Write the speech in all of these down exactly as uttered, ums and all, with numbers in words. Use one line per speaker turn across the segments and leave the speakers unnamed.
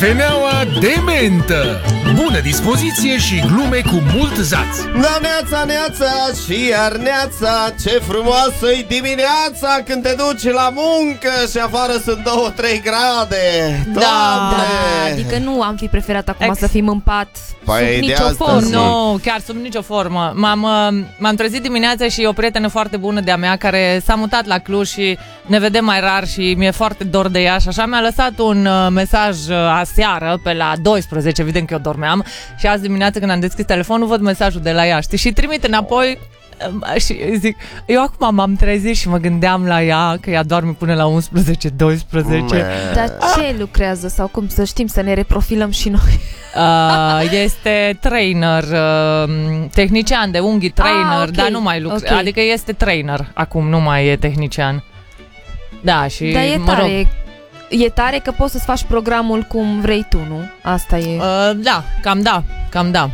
Cafeneaua de mentă. Bună dispoziție și glume cu mult zaț.
Da, neața, neața și iar neața. Ce frumoasă-i dimineața când te duci la muncă și afară sunt două trei grade.
Da, da, adică nu am fi preferat acum Ex. să fim în pat
păi
sub nicio formă.
Nu, chiar sub nicio formă. M-am, m-am trezit dimineața și o prietenă foarte bună de-a mea care s-a mutat la Cluj și ne vedem mai rar și mi-e foarte dor de ea și așa mi-a lăsat un uh, mesaj uh, aseară pe la douăsprezece, evident că eu dormeam, și azi dimineața când am deschis telefonul văd mesajul de la ea, știi? Și trimite înapoi uh, și zic, eu acum m-am trezit și mă gândeam la ea că ea doarme până la unsprezece doisprezece.
Dar ce lucrează sau cum să știm să ne reprofilăm și noi?
Uh, este trainer, uh, tehnician de unghii, trainer, ah, okay. Dar nu mai lucrează, okay. Adică este trainer acum, nu mai e tehnician. Da, și
Dar e
mă
tare,
rog.
e tare că poți să-ți faci programul cum vrei tu, nu? Asta e.
Uh, da, cam da, cam da.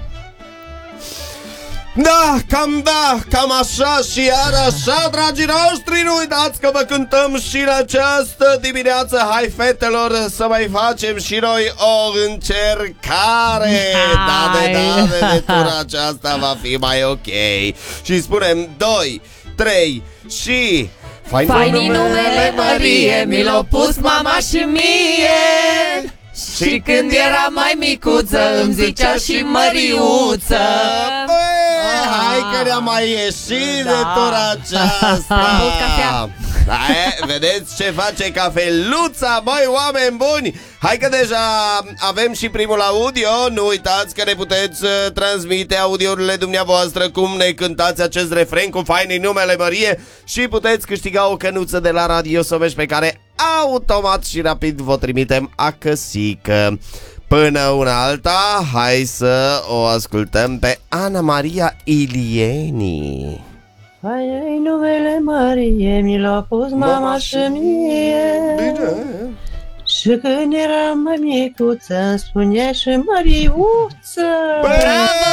Da, cam da, cam așa și iar așa, dragii noștri, nu uitați că vă cântăm și în această dimineață. Hai, fetelor, să mai facem și noi o încercare. Da, de, da, de, de tura aceasta va fi mai ok. Și spunem doi, trei și...
Fain, Fain numele Mărie, mi l-a pus mama și mie. Și când era mai micuță îmi zicea și Măriuță.
Hai că ne-a mai ieșit da. de tura aceasta.
Am băut cafea.
Hai, vedeți ce face cafeluța, băi, oameni buni. Hai că deja avem și primul audio. Nu uitați că ne puteți uh, transmite audiourile dumneavoastră cum ne cântați acest refren cu Fain numele Mărie. Și puteți câștiga o cănuță de la Radio Someș pe care automat și rapid vă trimitem acăsică. Până una alta, hai să o ascultăm pe Ana Maria Ilieni.
Fain numele Mărie, mi l-a pus mama și mie.
Bine.
Și când eram mai micuță îmi spunea și Măriuță.
Bravo!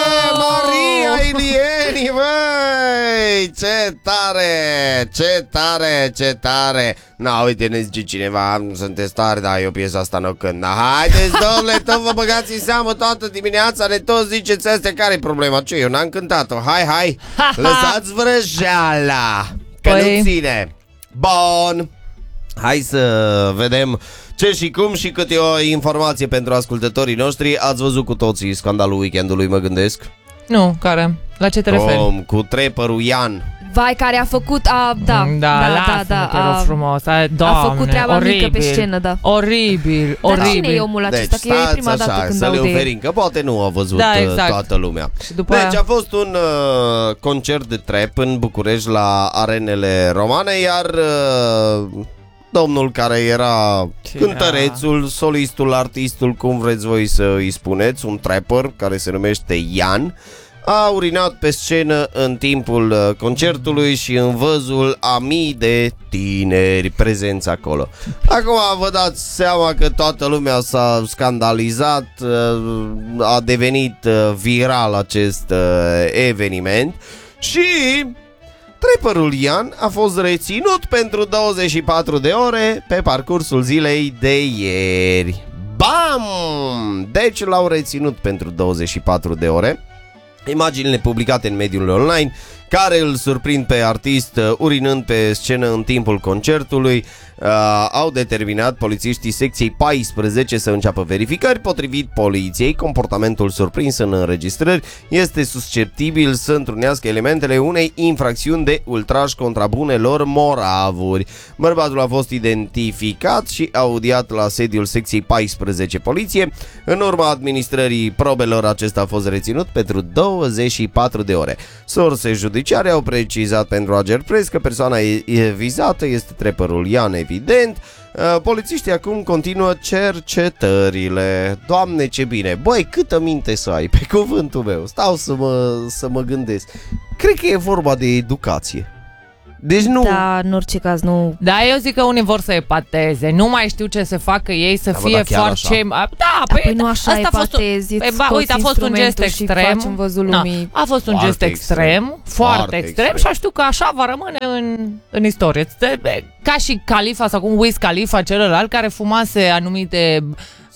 Maria Ilieni, băi! Ce tare! Ce tare! Ce tare! Na, uite, ne zice cineva, sunteți tare, dar eu piesa asta nu cânt. Haideți, domnule, tot vă băgați în seamă toată dimineața, ne toți ziceți astea, care-i problema? Ce, eu n-am cântat-o, hai, hai, lăsați vrăjeala, că
păi...
nu ține. Bun, hai să vedem ce și cum și câte o informație pentru ascultătorii noștri. Ați văzut cu toții scandalul weekendului, mă gândesc?
Nu, care? La ce te referi?
Om, cu trapperul Ian.
Vai, care a făcut, a, da,
da,
da, da, da,
te rog frumos, a, doamne,
a făcut treaba
oribil,
mică pe scenă, da.
Oribil,
Dar
oribil.
cine e omul acesta?
Deci,
că e prima
așa,
dată când
să le
aud de
oferim, că poate nu a văzut
da, exact.
toată lumea.
Și după
deci
aia...
a fost un uh, concert de trap în București la Arenele Romane, iar uh, domnul care era
Cine?
cântărețul, solistul, artistul, cum vreți voi să îi spuneți, un trapper care se numește Ian, a urinat pe scenă în timpul concertului și în văzul a mii de tineri prezenți acolo. Acum vă dați seama că toată lumea s-a scandalizat, a devenit viral acest eveniment și trapperul Ian a fost reținut pentru douăzeci și patru de ore pe parcursul zilei de ieri. Bam! Deci l-au reținut pentru douăzeci și patru de ore. Imaginile publicate în mediul online care îl surprind pe artist urinând pe scenă în timpul concertului uh, au determinat polițiștii secției paisprezece să înceapă verificări. Potrivit poliției, comportamentul surprins în înregistrări este susceptibil să întrunească elementele unei infracțiuni de ultraj contra bunelor moravuri. Bărbatul a fost identificat și audiat la sediul secției paisprezece poliție. În urma administrării probelor, acesta a fost reținut pentru douăzeci și patru de ore. Surse judiciare au precizat pentru Agerpres că persoana vizată este trapperul Ian, evident. Polițiștii acum continuă cercetările. Doamne, ce bine! Băi, câtă minte să ai, pe cuvântul meu. Stau să mă, să mă gândesc. Cred că e vorba de educație. Deci nu...
Da, în orice caz nu...
Da, eu zic că unii vor să epateze. Nu mai știu ce să facă ei, să
da,
fie
da,
foarte...
Așa.
Da,
păi, păi nu așa
asta
epatezi,
a fost un... Uite, a fost un gest extrem.
No,
a fost un
foarte
gest extrem, extrem foarte, foarte extrem, extrem și știu că așa va rămâne în, în istorie. Ca și Khalifa sau cum Wiz Khalifa celălalt care fumase anumite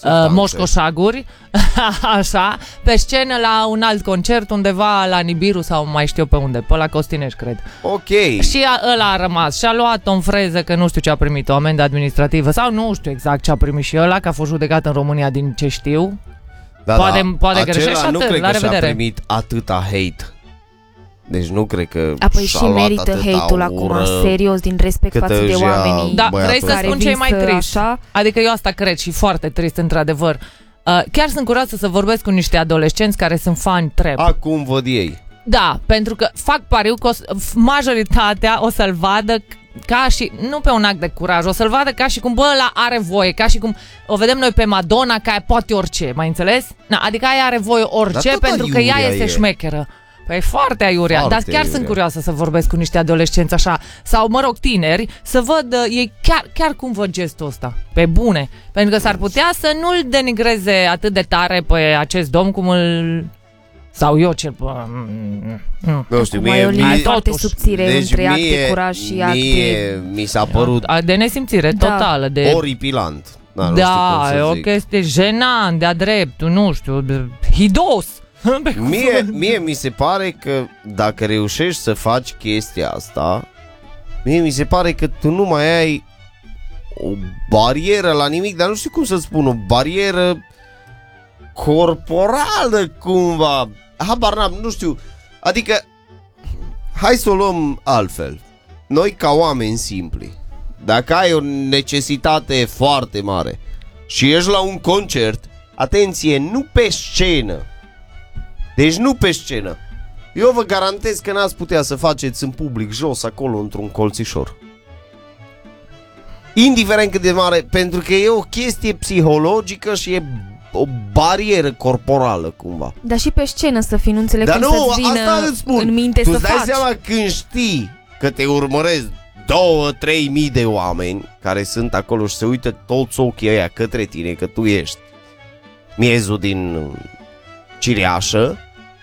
uh, moșcoșaguri, așa, pe scenă la un alt concert undeva la Nibiru sau mai știu pe unde, pe la Costinești, cred.
Ok.
Și a, ăla a rămas și a luat-o în freză că nu știu ce a primit, o amendă administrativă sau nu știu exact ce a primit și ăla, că a fost judecat în România din ce știu.
Da,
poate
da.
poate greșești și
nu
atât,
cred
la
că și-a
revedere.
primit atâta hate. Deci nu cred că
Apoi
și-a
și
luat
merită
atâta
hate-ul acum,
ură.
serios, din respect
câtă
față de
își ia
oamenii.
Da,
băiatul
vrei să
care
spun ce e
vin
mai
să
trist?
așa.
Adică eu asta cred și foarte trist, într-adevăr. Uh, chiar sunt curioasă să vorbesc cu niște adolescenți care sunt fani trap.
Acum văd ei.
Da, pentru că fac pariu că o să- majoritatea o să-l vadă ca și, nu pe un act de curaj, o să-l vadă ca și cum, bă, ăla are voie, ca și cum o vedem noi pe Madonna, că aia poate orice, mai înțeles? Na, adică aia are voie orice,
Dar tot
pentru că ea
aiurea
este
e.
șmecheră. Păi e foarte aiurea,
Foarte
dar chiar
aiurea.
sunt curioasă să vorbesc cu niște adolescenți așa, sau mă rog tineri, să văd uh, ei chiar, chiar cum văd gestul ăsta, pe bune. Pentru că s-ar putea să nu-l denigreze atât de tare pe acest domn cum îl... Sau eu cel... Mm.
Nu știu,
Acum
mie,
e o linie
mie,
foarte
totuși.
subțire
deci
între act
mie,
de curaj și act
mie
de...
mi s-a părut
De nesimțire
Da.
totală, de...
oripilant. Da, nu știu
Da,
cum să
e o
zic.
chestie jenant, de-a dreptul, nu știu, de- hidos. Pe
Mie,
cuvânt.
mie mi se pare că dacă reușești să faci chestia asta, mie mi se pare că tu nu mai ai o barieră la nimic, dar nu știu cum să spun, o barieră corporală cumva. Habar n-am, nu știu. Adică, hai să o luăm altfel. Noi ca oameni simpli, dacă ai o necesitate foarte mare și ești la un concert, atenție, nu pe scenă. Deci nu pe scenă. Eu vă garantez că n-ați putea să faceți în public jos acolo într-un colțișor. Indiferent cât de mare, pentru că e o chestie psihologică și e o barieră corporală cumva.
Dar și pe scenă să fii, nu înțeleg
Dar
cum
nu,
să-ți vină
asta îți spun.
în minte
Tu
să
îți dai
faci.
seama când știi că te urmăresc două, trei mii de oameni care sunt acolo și se uită toți ochii ăia către tine, că tu ești miezul din cireașă.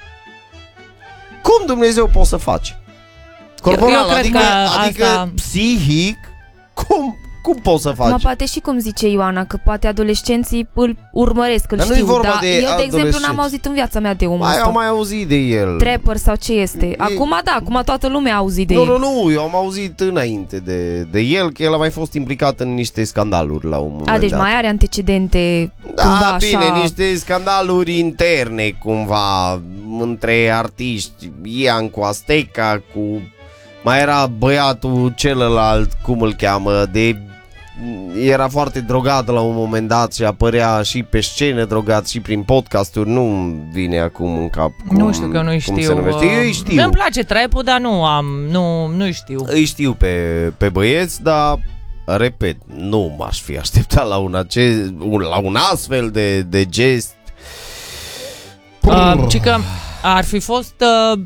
Cum Dumnezeu poți să faci? Corporal,
Eu- eu cred
adică,
că
adică
asta-
psihic, cum, cum poți să
Mă,
faci?
poate și cum zice Ioana, că poate adolescenții îl urmăresc, îl
Dar nu-i
știu,
vorba
dar
de
eu, de exemplu,
adolescenți.
n-am auzit în viața mea de omul
Mai
ăsta.
am mai auzit de el.
Trapper sau ce este.
E-
Acum da, acum toată lumea a auzit de
Nu,
el.
nu, nu, eu am auzit înainte de, de el că el a mai fost implicat în niște scandaluri la un moment
A, deci
dat.
mai are antecedente
Da,
cumva
bine,
așa...
niște scandaluri interne cumva între artiști. Ian cu Azteca, cu... Mai era băiatul celălalt, cum îl cheamă, de... Era foarte drogat la un moment dat și apărea și pe scenă drogat și prin podcasturi. Nu vine acum în cap cum,
Nu știu că nu-i
cum
știu.
se numește. Eu îi știu.
Mi-mi place trap-ul, dar nu am, nu, nu-i știu.
Îi știu pe, pe băieți, dar repet, nu m-aș fi așteptat la un, ace- un, la un astfel de, de gest.
Uh, ci că ar fi fost... Uh,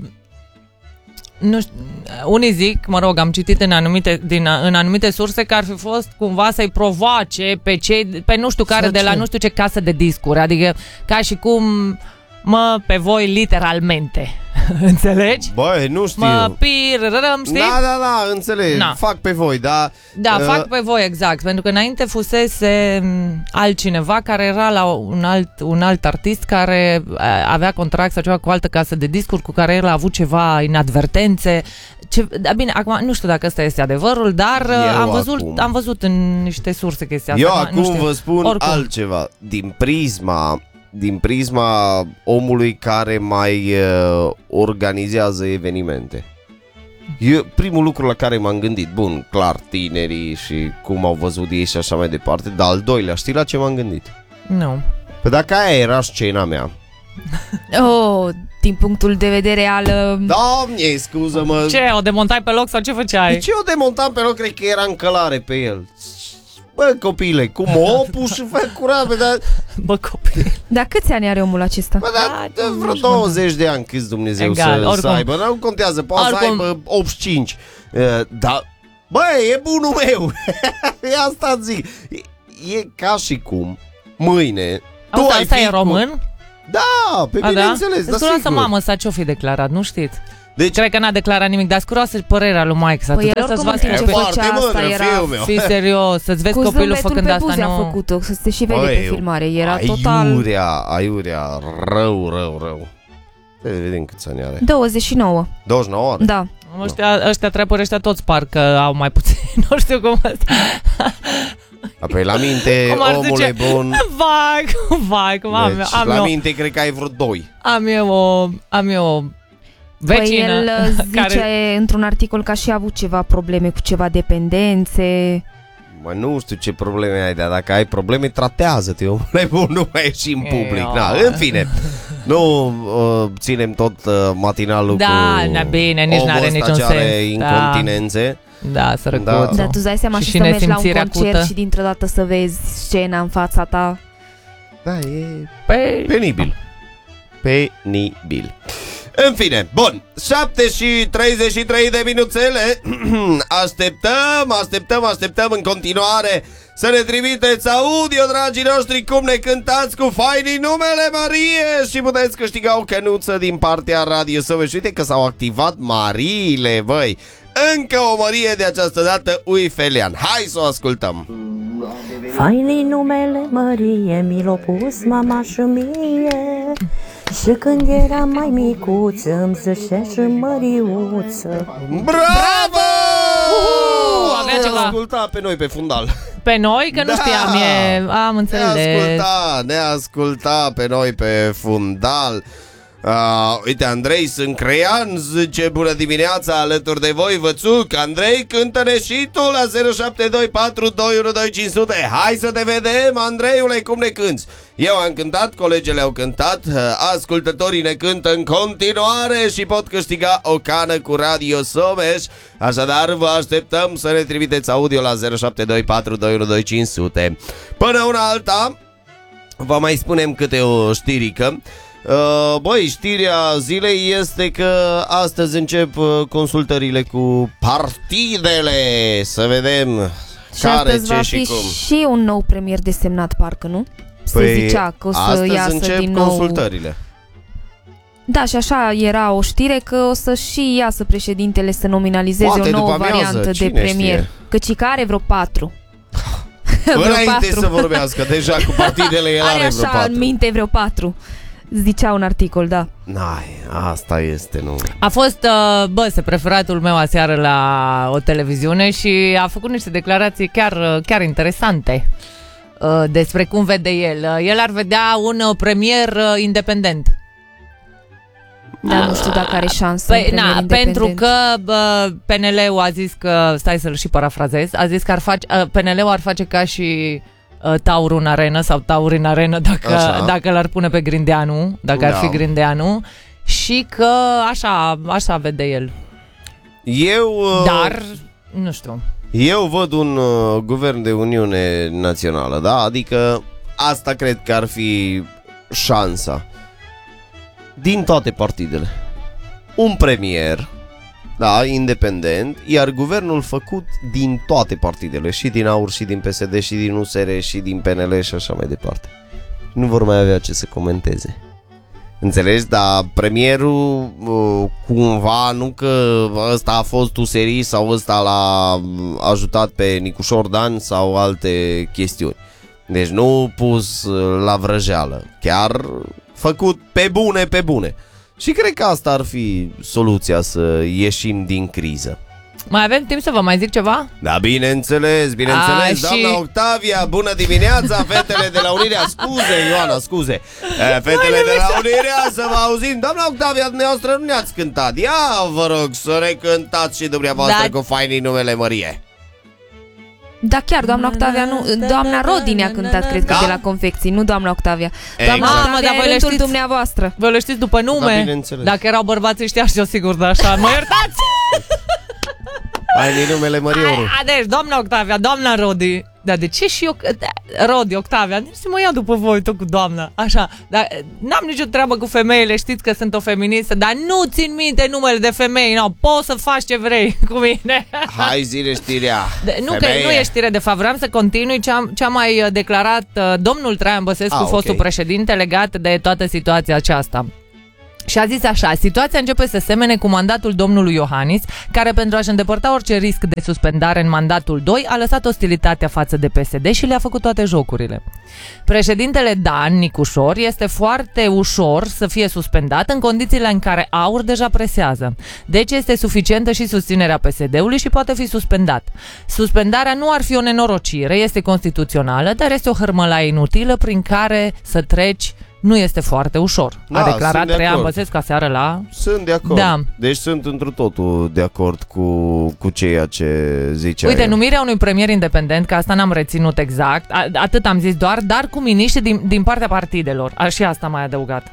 nu știu, unii zic, mă rog, am citit în anumite, din, în anumite surse că ar fi fost cumva să-i provoace pe cei, pe nu știu care,
Să
de la
ce?
nu știu ce casă de discuri, adică ca și cum, mă, pe voi literalmente, înțelegi?
Băi, nu știu.
Mă, pirărăm, știi?
Da, da, da, înțeleg.
Na.
Fac pe voi, dar...
Da,
uh,
fac pe voi, exact, pentru că înainte fusese m, altcineva care era la un alt, un alt artist care a, avea contract sau ceva cu o altă casă de discuri cu care el a avut ceva inadvertențe. Ce, da, bine, acum nu știu dacă ăsta este adevărul, dar
Eu
am văzut,
acum-
am văzut în niște surse chestia
Eu
asta. nu
acum
știu.
vă spun
Oricum.
altceva. Din prisma, din prisma omului care mai uh, organizează evenimente. Eu, primul lucru la care m-am gândit, bun, clar, tinerii și cum au văzut ei și așa mai departe, dar al doilea, știi la ce m-am gândit?
Nu.
Păi dacă aia era scena mea.
Oh, din punctul de vedere al... uh,
Doamne, scuză-mă.
Ce, o demontai pe loc sau ce făceai?
De ce eu demontam pe loc? Cred că era în călare pe el. Bă, copile, cum o pus și fă curat, dar...
Bă, copii.
Dar câți ani are omul acesta?
Bă, dar
Da,
vreo
nu știu,
douăzeci de ani câți Dumnezeu
Egal,
să,
oricum.
să aibă. Nu contează, poate să
Oricum.
aibă optzeci și cinci. Uh, dar, bă, e bunul meu. E asta zic. E, e ca și cum mâine tu
Auzi,
ai
asta
fi
e
cu-
român?
Da, pe
A, da?
bineînțeles,
Îți
dar
spunea să
sigur.
mamă sa ce-o fi declarat, nu știți?
Deci,
Cred că n-a declarat nimic, dar scuroasă părerea lui Mike.
Păi el oricum în timp ce
foarte
făcea asta
mândră,
era...
fiul meu.
Fii serios, să-ți vezi
Cu
copilul
zâmbetul
făcând
pe
asta,
buze a
nu...
făcut-o, să se și vede
Băi,
pe filmare. Era total...
Aiurea, aiurea, rău, rău, rău. Trebuie să vedem câți ani are.
douăzeci și nouă.
douăzeci și nouă ori?
Da.
Ăștia, ăștia trepuri ăștia toți parcă au mai puțin, nu știu cum asta.
Apoi la minte,
Cum ar
omule
zice?
bun.
Vai, vai, cum am,
Deci,
am
la
eu,
minte cred că ai vreo doi.
am eu o, am eu o vecină
Păi el zice
care...
într-un articol că a și avut ceva probleme cu ceva dependențe.
Mă, nu știu ce probleme ai, dar dacă ai probleme, tratează-te, omule bun, nu mai ieși în public. Na, în fine, nu uh, ținem tot uh, matinalul
Da,
cu
na, bine, nici
omul
n-are
ăsta
niciun
ce are
sens.
incontinențe.
Da, sărăcuț.
Da.
Dar tu îți dai seama
Și
și,
și
să mergi la un
nesimțirea
concert
acută.
și dintr-o dată să vezi scena în fața ta.
Da, e
Păi,
penibil. Penibil. În fine, bun, șapte și treizeci și trei de minuțele. Așteptăm, așteptăm, așteptăm în continuare să ne trimiteți audio, dragii noștri, cum ne cântați cu fainii numele Marie și puteți câștiga o cănuță din partea Radio Someș. Uite că s-au activat Mariile, băi. Încă o Marie de această dată, Uifelian. Hai să o ascultăm.
Fainii numele Mărie, mi l-a pus mama și mie. Și când eram mai micuță, îmi zicea și Măriuță.
Bravo!
Uhu, avea
Ne
ceva.
asculta pe noi pe fundal.
pe noi, că nu
Da.
știam, e, am
Ne
înțeles.
asculta, ne asculta pe noi pe fundal. Uh, uite, Andrei sunt Creian, zice bună dimineața alături de voi, Vățuc. Andrei, cântă-ne și tu la zero șapte doi patru doi unu doi cinci zero zero. Hai să te vedem, Andreiule, cum ne cânti. Eu am cântat, colegele au cântat, ascultătorii ne cântă în continuare și pot câștiga o cană cu Radio Someș. Așadar, vă așteptăm să ne trimiteți audio la zero șapte doi patru doi unu doi cinci zero zero. Până una alta, vă mai spunem câte o știrică. Uh, băi, știrea zilei este că astăzi încep uh, consultările cu partidele. Să vedem
Și
care,
astăzi
ce
va
și
fi
cum.
și un nou premier desemnat, parcă, nu? Se
Păi,
zicea că o să
astăzi
iasă
încep
din nou.
consultările.
Da, și așa era o știre că o să și iasă președintele să nominalizeze
Poate
o nouă
după amiază,
variantă de
cine
premier.
știe?
Căci că are vreo patru. vreo
Înainte
patru.
să vorbească, deja cu partidele el
Are
are vreo
așa în
patru.
minte vreo patru. Zicea un articol, da.
N-ai, asta este, nu.
A fost, uh, bă, se preferatul meu aseară la o televiziune și a făcut niște declarații chiar, chiar interesante uh, despre cum vede el. Uh, El ar vedea un uh, premier uh, independent.
Dar nu știu dacă are șansă.
Păi,
un premier
na,
independent.
pentru că bă, P N L-ul a zis că, stai să-l și parafrazez, a zis că ar face, uh, P N L-ul ar face ca și uh, Taurul în arenă sau Taur în arenă dacă,
Așa.
dacă l-ar pune pe Grindeanu, dacă ar
Da.
fi Grindeanu, și că așa, așa vede el.
Eu, uh,
Dar, nu știu.
eu văd un uh, guvern de Uniune Națională, da? Adică asta cred că ar fi șansa. Din toate partidele. Un premier, da, independent, iar guvernul făcut din toate partidele, și din A U R, și din P S D, și din U S R, și din P N L și așa mai departe. Nu vor mai avea ce să comenteze. Înțelegi? Dar premierul uh, cumva, nu că ăsta a fost U S R sau ăsta l-a ajutat pe Nicușor Dan sau alte chestiuni. Deci nu pus uh, la vrăjeală, chiar făcut pe bune, pe bune. Și cred că asta ar fi soluția să ieșim din criză.
Mai avem timp să vă mai zic ceva?
Da, bineînțeles, bineînțeles.
A, și-
Doamna Octavia, bună dimineața, fetele de la Unirea. Scuze, Ioana, scuze. E, Fetele de la Unirea, să vă auzim. Doamna Octavia, dumneavoastră nu ne-ați cântat. Ia, vă rog, să recântați și dumneavoastră
Da.
cu fainii numele Mărie.
Da, chiar, doamna Octavia, nu, doamna Rodi ne-a cântat, cred că,
Da?
de la confecții, nu doamna Octavia. Doamna
Exact.
Octavia,
Mamă, dar
e
voi le
rândul
știți?
dumneavoastră.
Vă le știți după nume?
Da, bineînțeles.
Dacă erau bărbați știa și eu sigur de așa. Mă iertați?
Fainii numele Mărioru.
A, deci, doamna Octavia, doamna Rodi. Dar de ce și eu, da, Rodi, Octavia, nu să mă iau după voi, tot cu doamna. Așa, dar n-am nicio treabă cu femeile, știți că sunt o feministă, dar nu țin minte numele de femei, no, poți să faci ce vrei cu mine.
Hai, zile știrea.
De, nu,
Femeie.
că nu e știre, de fapt, vreau să continui ce a, ce a mai uh, declarat uh, domnul Traian Băsescu,
Ah, ok.
fostul președinte, legat de toată situația aceasta. Și a zis așa: situația începe să semene cu mandatul domnului Iohannis, care pentru a-și îndepărta orice risc de suspendare în mandatul doi a lăsat ostilitatea față de P S D și le-a făcut toate jocurile. Președintele Dan Nicușor este foarte ușor să fie suspendat în condițiile în care AUR deja presează. Deci este suficientă și susținerea P S D-ului și poate fi suspendat. Suspendarea nu ar fi o nenorocire, este constituțională, dar este o hărmălaie inutilă prin care să treci nu este foarte ușor.
Da,
A declarat
sunt de
Traian
acord.
Băsescu aseară la...
Sunt de acord.
Da.
Deci sunt întru totul de acord cu, cu ceea ce zicea
Uite,
el.
numirea unui premier independent, că asta n-am reținut exact, a, atât am zis doar, dar cu miniștri din, din partea partidelor. A, și asta mai adăugat.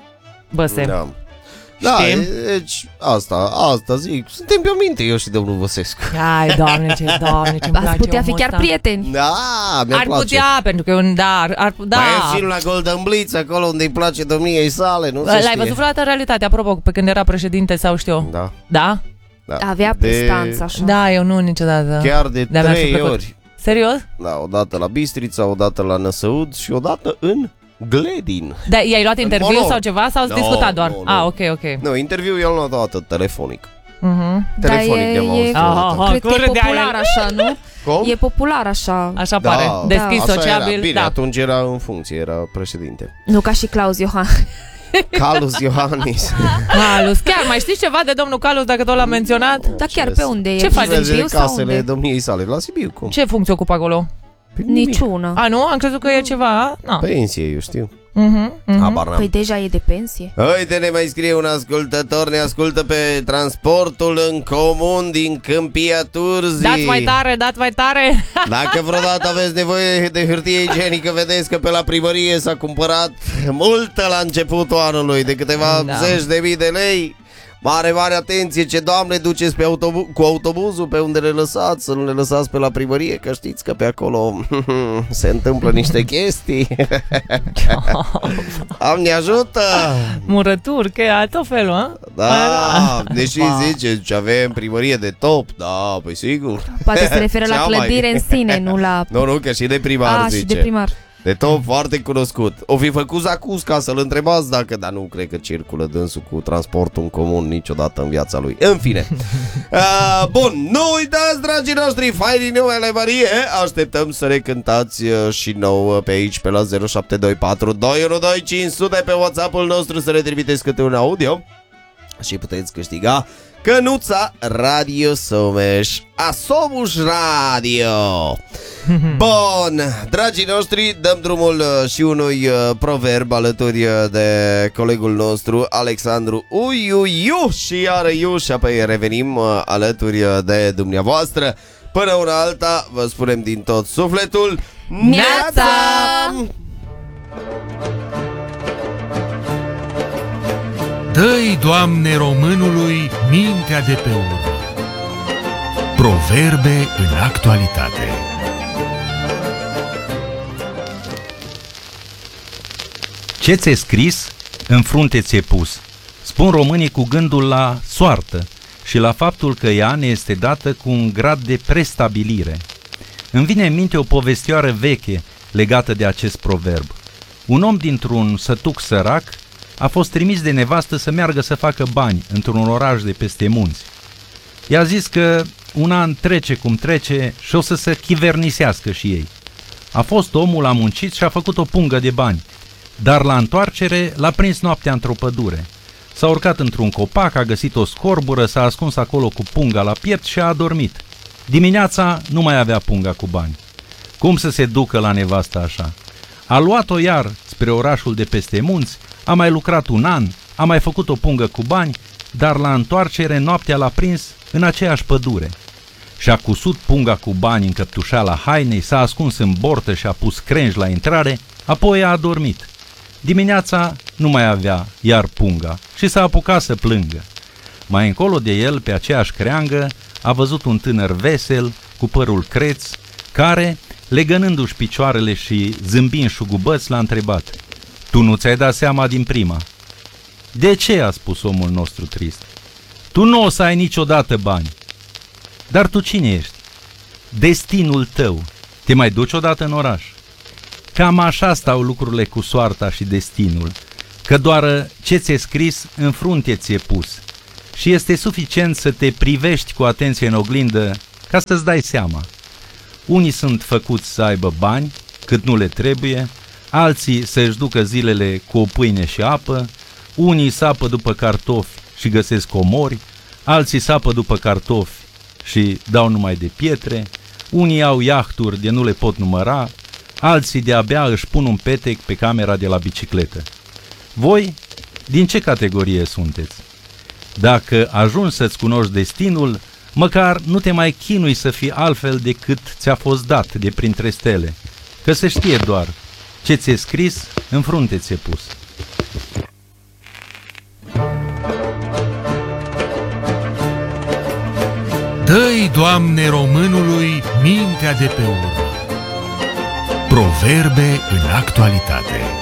Băse.
Da. Da,
Știm?
deci asta, asta zic. Suntem pe minte, eu și domnul Văsescu.
Ai, doamne, ce, doamne, ce-mi place
Ați putea fi
omul
chiar
ăsta.
prieteni.
Da, mi-ar
Ar
place.
putea, pentru că e un, da, ar, ar, da.
Mai e film la Golden Blitz, acolo unde îi place domniei sale, nu se
L-ai
știe.
văzut vreodată în realitate, apropo, pe când era președinte sau știu?
Da,
Da?
da.
Avea
de,
prestanță așa.
Da, eu nu niciodată.
Chiar de
De-a mea și-a
trei
plăcut.
ori.
Serios?
Da, odată la Bistrița, odată la Năsăud și odată în Gledin.
Da, i-ai luat interviu
Monor.
sau ceva sau ați
No,
discutat doar?
no, no.
Ah, ok, ok.
Nu, interviul eu l-am luat o dată telefonic.
Mhm.
Dar
Telefonic
e,
de-am auzit
e,
o dată.
Aha,
cred că
cum
e
râdea
popular
el?
așa, nu?
Cum?
E popular așa.
Așa
Da,
pare. Deschis,
așa
sociabil.
era. Bine,
Da.
atunci era în funcție, era președinte.
Nu ca și Claus Iohan.
Calus Iohannis.
Calus, chiar mai știți ceva de domnul Calus, dacă tot l-am menționat?
Dar chiar pe unde e?
Ce
În
faci?
Sibiu sau
casele
unde?
domniei sale la Sibiu, cum?
Ce funcție ocupă acolo?
Niciuna.
A, nu? Am crezut că e ceva. No.
Pensie, eu știu.
Mhm, mhm.
Habar n-am.
Păi deja e de pensie.
Uite, ne mai scrie un ascultător, ne ascultă pe transportul în comun din Câmpia Turzii.
Dați mai tare, dați mai tare.
Dacă vreodată aveți nevoie de hârtie igienică, vedeți că pe la primărie s-a cumpărat multă la începutul anului, de câteva
Da.
zeci de mii de lei. Mare, mare atenție, ce doamne duceți pe autobu- cu autobuzul, pe unde le lăsați, să nu le lăsați pe la primărie, că știți că pe acolo se întâmplă niște chestii. Doamne ajută!
Murături, că e tot felul, a?
Da, deși zice, ce avem primărie de top, da, păi sigur.
Poate se referă la
Cea mai-
clădire în sine, nu la...
Nu, nu, că și de primar
A,
zice.
și de primar.
De top, foarte cunoscut. O fi făcut Zacus ca să-l întrebați dacă, dar nu cred că circulă dânsul cu transportul în comun niciodată în viața lui. În fine. uh, bun, nu uitați, dragii noștri, fainii numele Marie. Așteptăm să ne cântați uh, și nouă pe aici, pe la zero șapte doi patru doi unu doi cinci zero zero pe WhatsApp-ul nostru să ne trimiteți câte un audio. Și puteți câștiga cănuța Radio Someș, a Somuș Radio. Bun, dragii noștri, dăm drumul uh, și unui uh, proverb alături uh, de colegul nostru Alexandru Uiuiu și iară iu și apoi revenim uh, alături uh, de dumneavoastră. Până una alta, vă spunem din tot sufletul
Neața!
Dă-i, Doamne, românului mintea de pe urmă. Proverbe în actualitate.
Ce ți-e scris, în frunte ți-e pus. Spun românii cu gândul la soartă și la faptul că ea ne este dată cu un grad de prestabilire. Îmi vine în minte o povestioară veche legată de acest proverb. Un om dintr-un sătuc sărac a fost trimis de nevastă să meargă să facă bani într-un oraș de peste munți. I-a zis că un an trece cum trece și o să se chivernisească și ei. A fost omul, a muncit și a făcut o pungă de bani, dar la întoarcere l-a prins noaptea într-o pădure. S-a urcat într-un copac, a găsit o scorbură, s-a ascuns acolo cu punga la piept și a adormit. Dimineața nu mai avea punga cu bani. Cum să se ducă la nevastă așa? A luat-o iar spre orașul de peste munți, a mai lucrat un an, a mai făcut o pungă cu bani, dar la întoarcere noaptea l-a prins în aceeași pădure. Și-a cusut punga cu bani în căptușala hainei, s-a ascuns în bortă și a pus crengi la intrare, apoi a adormit. Dimineața nu mai avea iar punga și s-a apucat să plângă. Mai încolo de el, pe aceeași creangă, a văzut un tânăr vesel, cu părul creț, care, legănându-și picioarele și zâmbind șugubăți, l-a întrebat: "Tu nu ți-ai dat seama din prima?" "De ce?" a spus omul nostru trist. "Tu nu o să ai niciodată bani." "Dar tu cine ești?" "Destinul tău. Te mai duci odată în oraș?" Cam așa stau lucrurile cu soarta și destinul. că doar ce ți-e scris în frunte ți-e pus și este suficient să te privești cu atenție în oglindă ca să-ți dai seama. Unii sunt făcuți să aibă bani cât nu le trebuie, alții să-și ducă zilele cu o pâine și apă, unii sapă după cartofi și găsesc comori, alții sapă după cartofi și dau numai de pietre, unii au iahturi de nu le pot număra, alții de-abia își pun un petec pe camera de la bicicletă. Voi, din ce categorie sunteți? Dacă ajungi să-ți cunoști destinul, măcar nu te mai chinui să fii altfel decât ți-a fost dat de printre stele, că se știe doar ce ți-e scris, în frunte ți-e pus.
Dă-i, Doamne, românului mintea de pe urmă. Proverbe în actualitate.